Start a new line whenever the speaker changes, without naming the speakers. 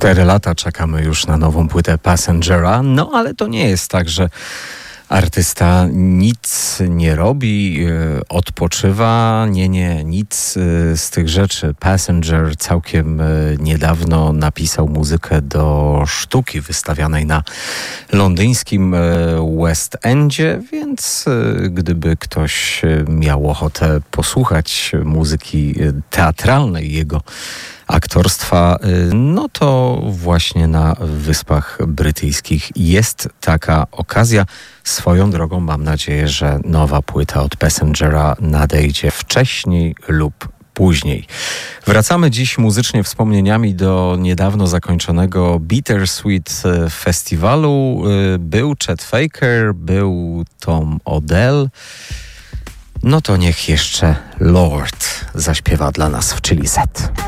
4 lata czekamy już na nową płytę Passengera, no ale to nie jest tak, że artysta nic nie robi, odpoczywa. Nie, nic z tych rzeczy. Passenger całkiem niedawno napisał muzykę do sztuki wystawianej na londyńskim West Endzie, więc gdyby ktoś miał ochotę posłuchać muzyki teatralnej jego aktorstwa, no to właśnie na Wyspach Brytyjskich jest taka okazja. Swoją drogą mam nadzieję, że nowa płyta od Passengera nadejdzie wcześniej lub później. Wracamy dziś muzycznie wspomnieniami do niedawno zakończonego Bittersweet Festiwalu. Był Chet Faker, był Tom Odell. No to niech jeszcze Lord zaśpiewa dla nas w Chili Z.